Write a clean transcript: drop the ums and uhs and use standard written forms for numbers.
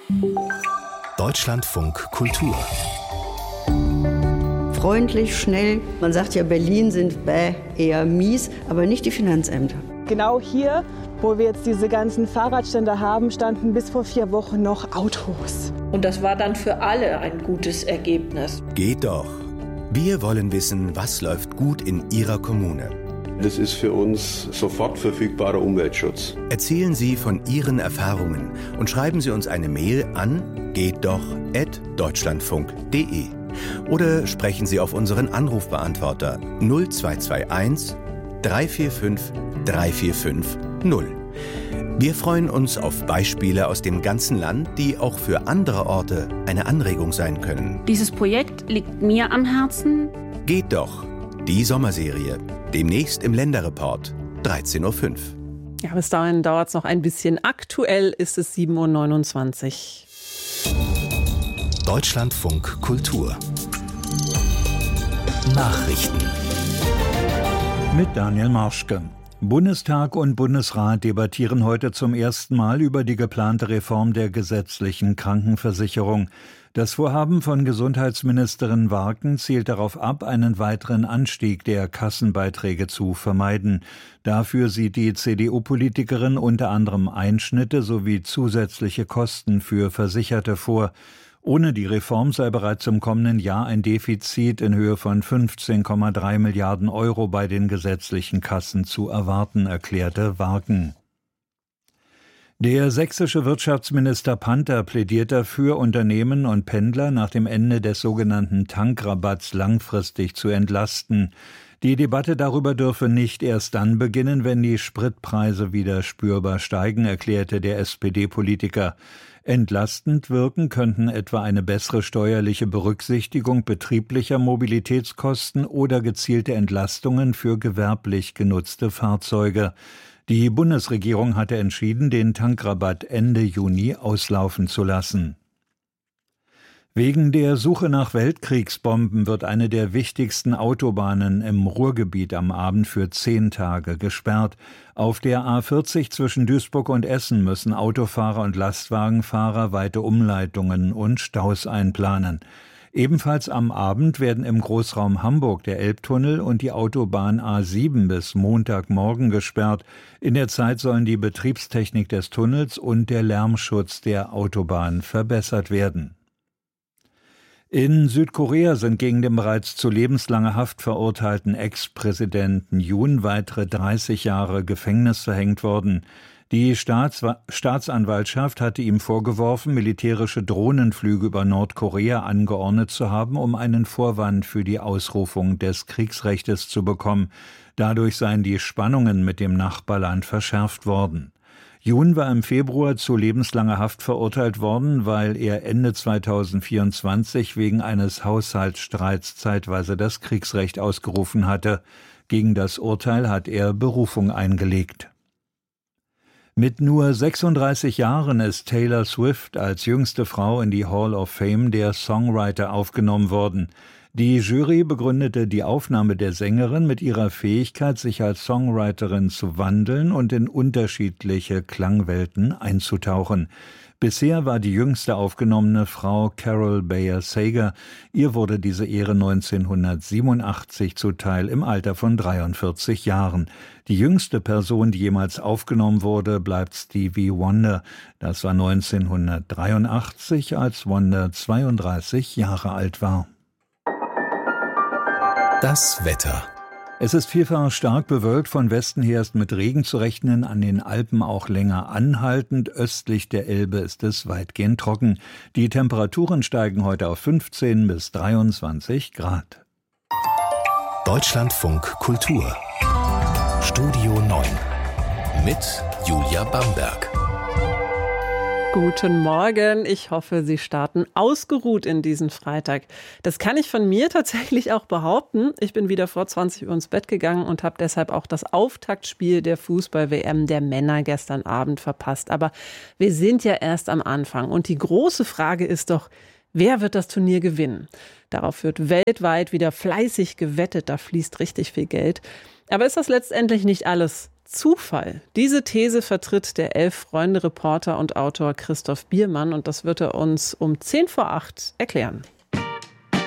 Deutschlandfunk Kultur. Freundlich, schnell. Man sagt ja, Berlin sind eher mies, aber nicht die Finanzämter. Genau hier, wo wir jetzt diese ganzen Fahrradständer haben, standen bis vor 4 Wochen noch Autos. Und das war dann für alle ein gutes Ergebnis. Geht doch. Wir wollen wissen, was läuft gut in Ihrer Kommune. Das ist für uns sofort verfügbarer Umweltschutz. Erzählen Sie von Ihren Erfahrungen und schreiben Sie uns eine Mail an gehtdoch@deutschlandfunk.de oder sprechen Sie auf unseren Anrufbeantworter 0221 345 345 0. Wir freuen uns auf Beispiele aus dem ganzen Land, die auch für andere Orte eine Anregung sein können. Dieses Projekt liegt mir am Herzen. Geht doch, die Sommerserie. Demnächst im Länderreport, 13.05 Uhr. Ja, bis dahin dauert es noch ein bisschen. Aktuell ist es 7.29 Uhr. Deutschlandfunk Kultur. Nachrichten. Mit Daniel Marschke. Bundestag und Bundesrat debattieren heute zum ersten Mal über die geplante Reform der gesetzlichen Krankenversicherung. Das Vorhaben von Gesundheitsministerin Warken zielt darauf ab, einen weiteren Anstieg der Kassenbeiträge zu vermeiden. Dafür sieht die CDU-Politikerin unter anderem Einschnitte sowie zusätzliche Kosten für Versicherte vor. Ohne die Reform sei bereits im kommenden Jahr ein Defizit in Höhe von 15,3 Milliarden Euro bei den gesetzlichen Kassen zu erwarten, erklärte Warken. Der sächsische Wirtschaftsminister Panther plädiert dafür, Unternehmen und Pendler nach dem Ende des sogenannten Tankrabatts langfristig zu entlasten. Die Debatte darüber dürfe nicht erst dann beginnen, wenn die Spritpreise wieder spürbar steigen, erklärte der SPD-Politiker. Entlastend wirken könnten etwa eine bessere steuerliche Berücksichtigung betrieblicher Mobilitätskosten oder gezielte Entlastungen für gewerblich genutzte Fahrzeuge. Die Bundesregierung hatte entschieden, den Tankrabatt Ende Juni auslaufen zu lassen. Wegen der Suche nach Weltkriegsbomben wird eine der wichtigsten Autobahnen im Ruhrgebiet am Abend für 10 Tage gesperrt. Auf der A40 zwischen Duisburg und Essen müssen Autofahrer und Lastwagenfahrer weite Umleitungen und Staus einplanen. Ebenfalls am Abend werden im Großraum Hamburg der Elbtunnel und die Autobahn A7 bis Montagmorgen gesperrt. In der Zeit sollen die Betriebstechnik des Tunnels und der Lärmschutz der Autobahn verbessert werden. In Südkorea sind gegen den bereits zu lebenslanger Haft verurteilten Ex-Präsidenten Yoon weitere 30 Jahre Gefängnis verhängt worden. Die Staatsanwaltschaft hatte ihm vorgeworfen, militärische Drohnenflüge über Nordkorea angeordnet zu haben, um einen Vorwand für die Ausrufung des Kriegsrechtes zu bekommen. Dadurch seien die Spannungen mit dem Nachbarland verschärft worden. Yoon war im Februar zu lebenslanger Haft verurteilt worden, weil er Ende 2024 wegen eines Haushaltsstreits zeitweise das Kriegsrecht ausgerufen hatte. Gegen das Urteil hat er Berufung eingelegt. Mit nur 36 Jahren ist Taylor Swift als jüngste Frau in die Hall of Fame der Songwriter aufgenommen worden. Die Jury begründete die Aufnahme der Sängerin mit ihrer Fähigkeit, sich als Songwriterin zu wandeln und in unterschiedliche Klangwelten einzutauchen. Bisher war die jüngste aufgenommene Frau Carol Bayer Sager. Ihr wurde diese Ehre 1987 zuteil im Alter von 43 Jahren. Die jüngste Person, die jemals aufgenommen wurde, bleibt Stevie Wonder. Das war 1983, als Wonder 32 Jahre alt war. Das Wetter. Es ist vielfach stark bewölkt, von Westen her ist mit Regen zu rechnen, an den Alpen auch länger anhaltend, östlich der Elbe ist es weitgehend trocken. Die Temperaturen steigen heute auf 15 bis 23 Grad. Deutschlandfunk Kultur. Studio 9 mit Julia Bamberg. Guten Morgen, ich hoffe, Sie starten ausgeruht in diesen Freitag. Das kann ich von mir tatsächlich auch behaupten. Ich bin wieder vor 20 Uhr ins Bett gegangen und habe deshalb auch das Auftaktspiel der Fußball-WM der Männer gestern Abend verpasst. Aber wir sind ja erst am Anfang und die große Frage ist doch, wer wird das Turnier gewinnen? Darauf wird weltweit wieder fleißig gewettet, da fließt richtig viel Geld. Aber ist das letztendlich nicht alles Zufall? Diese These vertritt der 11-Freunde-Reporter und Autor Christoph Biermann und das wird er uns um 7:10 erklären.